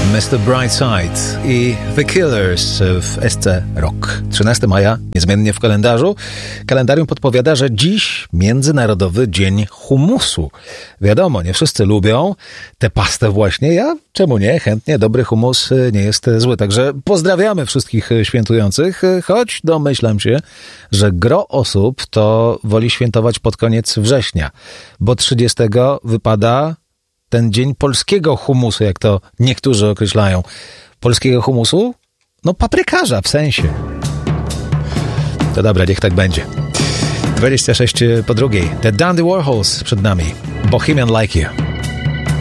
Mr. Brightside i The Killers w SC Rock. 13 maja, niezmiennie w kalendarzu. Kalendarium podpowiada, że dziś Międzynarodowy Dzień Humusu. Wiadomo, nie wszyscy lubią tę pastę właśnie. Ja, czemu nie? Chętnie, dobry humus nie jest zły. Także pozdrawiamy wszystkich świętujących, choć domyślam się, że gro osób to woli świętować pod koniec września, bo 30 wypada ten dzień polskiego humusu, jak to niektórzy określają. Polskiego humusu? No paprykarza w sensie. To dobra, niech tak będzie. 26 po drugiej. The Dandy Warhols przed nami. Bohemian Like You.